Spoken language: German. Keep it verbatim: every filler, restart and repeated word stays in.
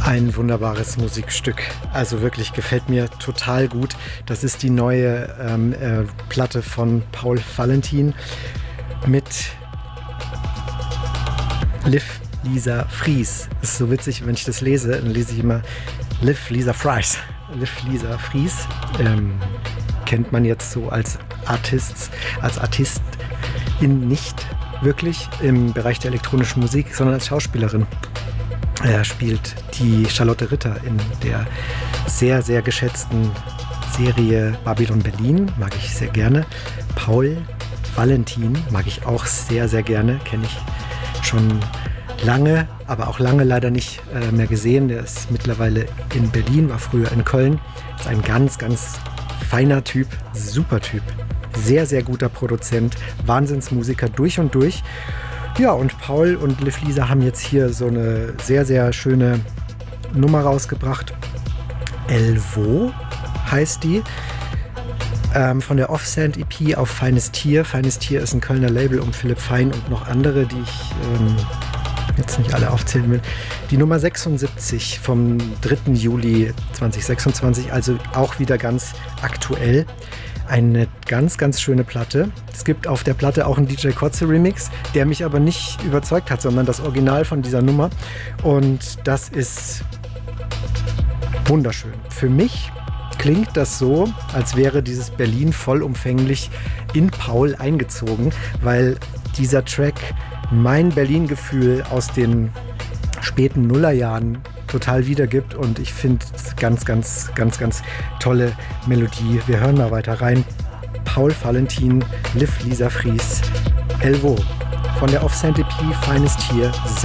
Ein wunderbares Musikstück. Also wirklich gefällt mir total gut. Das ist die neue ähm, äh, Platte von Paul Valentin mit Liv Lisa Fries. Das ist so witzig, wenn ich das lese, dann lese ich immer Liv Lisa Fries. Liv Lisa Fries ähm, kennt man jetzt so als Artist, als Artistin nicht wirklich im Bereich der elektronischen Musik, sondern als Schauspielerin. Er spielt die Charlotte Ritter in der sehr, sehr geschätzten Serie Babylon Berlin. Mag ich sehr gerne. Paul Valentin mag ich auch sehr, sehr gerne. Kenne ich schon lange, aber auch lange leider nicht äh, mehr gesehen. Der ist mittlerweile in Berlin, war früher in Köln. Ist ein ganz, ganz feiner Typ, super Typ. Sehr, sehr guter Produzent, Wahnsinnsmusiker durch und durch. Ja, und Paul und Liv Lisa haben jetzt hier so eine sehr, sehr schöne Nummer rausgebracht. Elvo heißt die. Ähm, von der Offsand-E P auf Feines Tier. Feines Tier ist ein Kölner Label um Philipp Fein und noch andere, die ich ähm, jetzt nicht alle aufzählen will. Die Nummer sechsundsiebzig vom dritten Juli zweitausendsechsundzwanzig, also auch wieder ganz aktuell. Eine ganz, ganz schöne Platte. Es gibt auf der Platte auch einen D J Kotze Remix, der mich aber nicht überzeugt hat, sondern das Original von dieser Nummer. Und das ist wunderschön. Für mich klingt das so, als wäre dieses Berlin vollumfänglich in Paul eingezogen, weil dieser Track mein Berlin-Gefühl aus den späten Nullerjahren total wiedergibt und ich finde ganz, ganz, ganz, ganz tolle Melodie. Wir hören mal weiter rein. Paul Valentin, Liv Lisa Fries, Elvo von der Offsand-E P Feines Tier